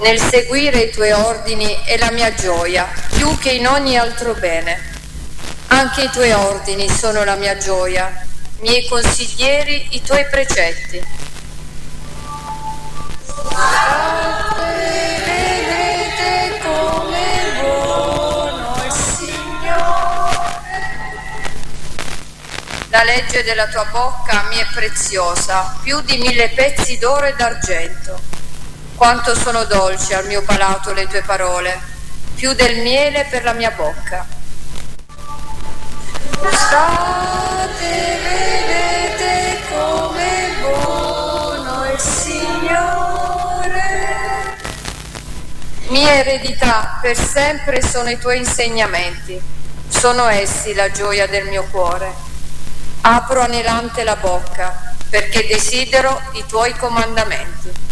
Nel seguire i tuoi ordini è la mia gioia, più che in ogni altro bene. Anche i tuoi ordini sono la mia gioia, miei consiglieri i tuoi precetti. Vedete come buono il Signore. La legge della tua bocca mi è preziosa, più di 1000 pezzi d'oro e d'argento. Quanto sono dolci al mio palato le tue parole, più del miele per la mia bocca. Gustate, vedete come buono il Signore. Mia eredità per sempre sono i tuoi insegnamenti, sono essi la gioia del mio cuore. Apro anelante la bocca perché desidero i tuoi comandamenti.